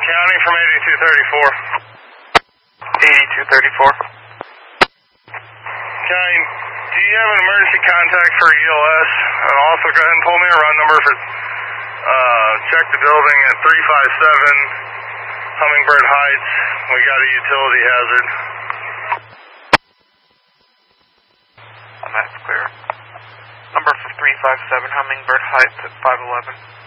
County from 8234. 8234. County, do you have an emergency contact for ELS? And also go ahead and pull me a run number for, check the building at 357 Hummingbird Heights. We got a utility hazard. That's clear. Number for 357 Hummingbird Heights at 511.